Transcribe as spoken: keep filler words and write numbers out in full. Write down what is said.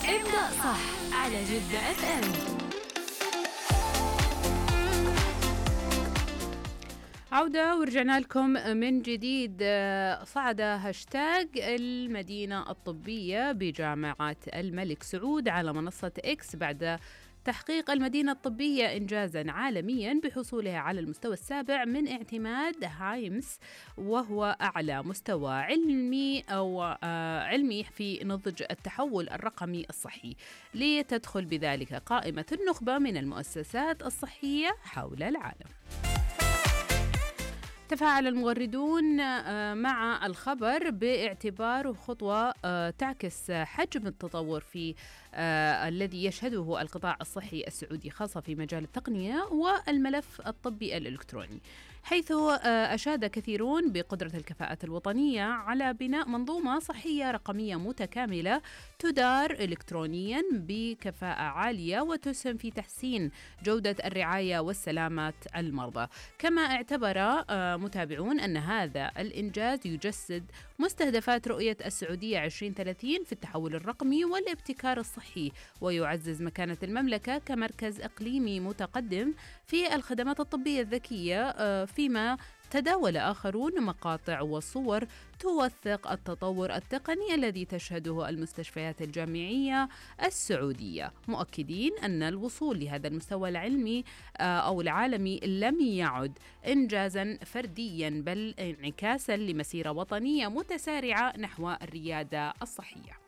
ابدأ صح على جدة اف ام. عودة ورجعنا لكم من جديد. صعد هاشتاج المدينة الطبية بجامعة الملك سعود على منصة إكس بعد تحقيق المدينة الطبية إنجازاً عالمياً بحصولها على المستوى السابع من اعتماد هايمس، وهو أعلى مستوى علمي أو آه علمي في نضج التحول الرقمي الصحي، لتدخل بذلك قائمة النخبة من المؤسسات الصحية حول العالم. تفاعل المغردون مع الخبر باعتباره خطوة تعكس حجم التطور في الذي يشهده القطاع الصحي السعودي، خاصة في مجال التقنية والملف الطبي الإلكتروني، حيث أشاد كثيرون بقدرة الكفاءة الوطنية على بناء منظومة صحية رقمية متكاملة تدار إلكترونياً بكفاءة عالية وتسهم في تحسين جودة الرعاية والسلامة المرضى. كما اعتبر متابعون أن هذا الإنجاز يجسد مستهدفات رؤية السعودية عشرين ثلاثين في التحول الرقمي والابتكار الصحي، ويعزز مكانة المملكة كمركز إقليمي متقدم في الخدمات الطبية الذكية، فيما تداول آخرون مقاطع وصور توثق التطور التقني الذي تشهده المستشفيات الجامعية السعودية، مؤكدين أن الوصول لهذا المستوى العلمي أو العالمي لم يعد إنجازاً فردياً بل انعكاساً لمسيرة وطنية متسارعة نحو الريادة الصحية.